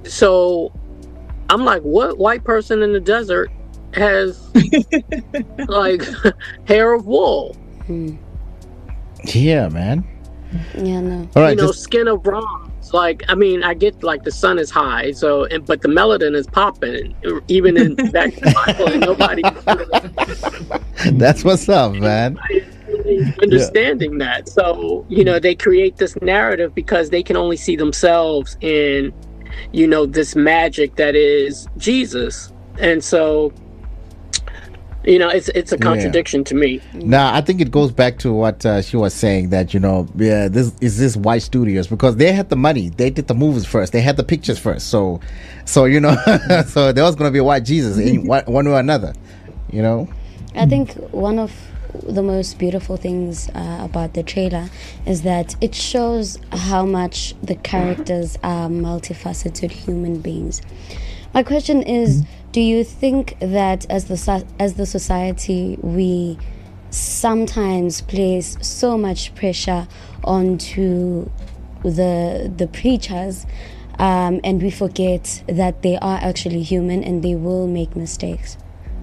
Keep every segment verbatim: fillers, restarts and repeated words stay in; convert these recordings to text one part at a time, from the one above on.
So I'm like, what white person in the desert has like hair of wool? Hmm. Yeah, man. Yeah, no. All You right, know, just skin of bronze. Like, I mean, I get like the sun is high, so and but the melanin is popping. Even in back in the Bible, and nobody, that's what's up, man. really understanding that. So you know, they create this narrative because they can only see themselves in, you know, this magic that is Jesus, and so you know, it's it's a contradiction to me. Now, I think it goes back to what uh, she was saying, that, you know, yeah, this is this white studios, because they had the money, they did the movies first, they had the pictures first, so, so you know, so there was going to be a white Jesus in one, one or another, you know. I think one of the most beautiful things uh, about the trailer is that it shows how much the characters are multifaceted human beings. My question is, do you think that as the so- as the society we sometimes place so much pressure onto the the preachers, um, and we forget that they are actually human and they will make mistakes?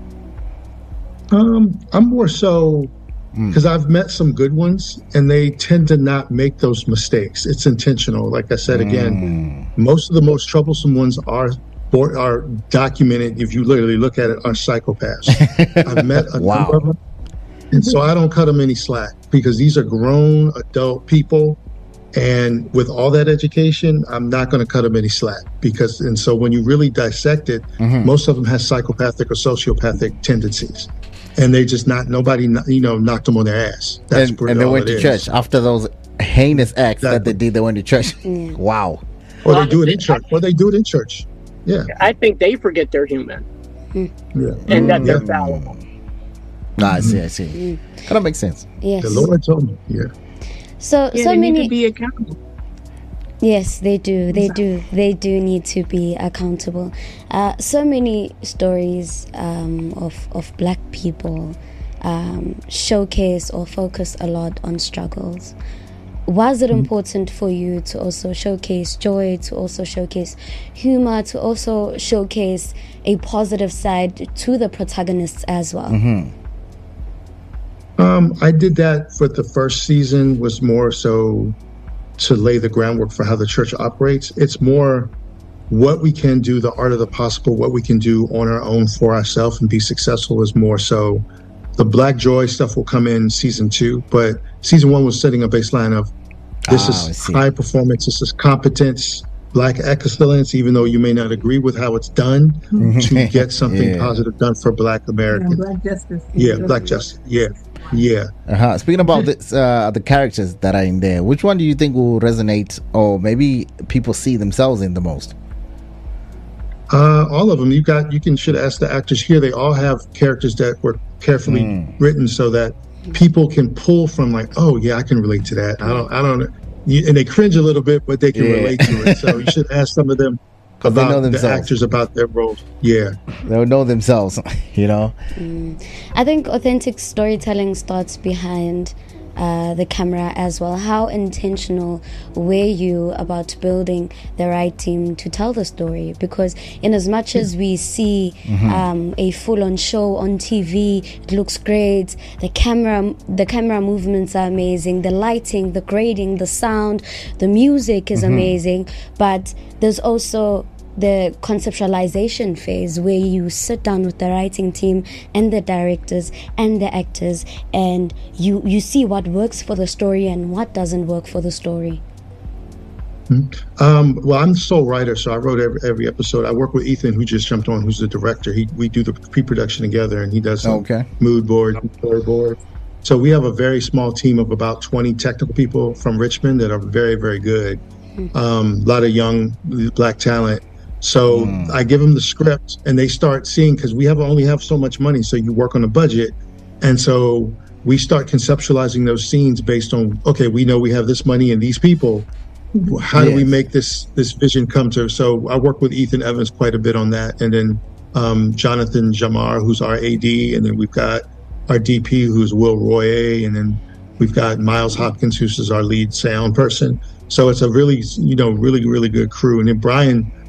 Um, I'm more so because I've met some good ones, and they tend to not make those mistakes. It's intentional. Like I said again, most of the most troublesome ones are or are documented. If you literally look at it, are psychopaths. I've met a Wow. number of them, and so I don't cut them any slack because these are grown adult people, and with all that education, I'm not going to cut them any slack because. And so when you really dissect it, most of them has psychopathic or sociopathic tendencies. And they just not nobody you know knocked them on their ass. That's And, pretty and they all went it to is. church after those heinous acts that they Exactly. did. They went to church. Yeah. Wow. Or they do it in church. Or they do it in church. Yeah, I think they forget they're human yeah. and that they're Yeah. fallible. Nah, I see, I see. Kind of makes sense. Yes. The Lord told me. Yeah. So Yeah, so they need many. to be accountable. Yes, they do. They do. They do need to be accountable. Uh, so many stories um, of of black people um, showcase or focus a lot on struggles. Was it important for you to also showcase joy, to also showcase humor, to also showcase a positive side to the protagonists as well? Um, I did that for the first season. Was more so to lay the groundwork for how the church operates. It's more what we can do, the art of the possible, what we can do on our own for ourselves and be successful is more so. The Black Joy stuff will come in season two, but season one was setting a baseline of this Ah, I is see. high performance, this is competence, Black excellence, even though you may not agree with how it's done, to get something Yeah. positive done for Black Yeah, Americans. Black justice. Yeah, Black justice. Yeah, yeah. Uh-huh. Speaking about this, uh, the characters that are in there, which one do you think will resonate, or maybe people see themselves in the most? Uh, all of them. You got. You can should ask the actors here. They all have characters that were carefully written so that people can pull from. Like, oh yeah, I can relate to that. I don't. I don't. You, and they cringe a little bit, but they can Yeah. relate to it. So you should ask some of them 'Cause they know about the themselves. actors about their roles. Yeah. They'll know themselves, you know. I think authentic storytelling starts behind uh, the camera as well. How intentional were you about building the right team to tell the story? Because in as much as we see um, a full-on show on T V, it looks great. The camera, the camera movements are amazing. The lighting, the grading, the sound, the music is amazing. But there's also the conceptualization phase where you sit down with the writing team and the directors and the actors, and you you see what works for the story and what doesn't work for the story. Um, well, I'm the sole writer, so I wrote every, every episode. I work with Ethan, who just jumped on, who's the director. He we do the pre-production together, and he does some Okay. mood boards, storyboards. So we have a very small team of about twenty technical people from Richmond that are very, very good. Um, a lot of young Black talent. So I give them the script, and they start seeing, because we have only have so much money, so you work on a budget, and so we start conceptualizing those scenes based on, okay, we know we have this money and these people. How do we Yes. make this this vision come to? So I work with Ethan Evans quite a bit on that, and then um, Jonathan Jamar, who's our A D, and then we've got our D P, who's Will Royer, and then we've got Miles Hopkins, who's our lead sound person. So it's a really, you know, really, really good crew. And then Brian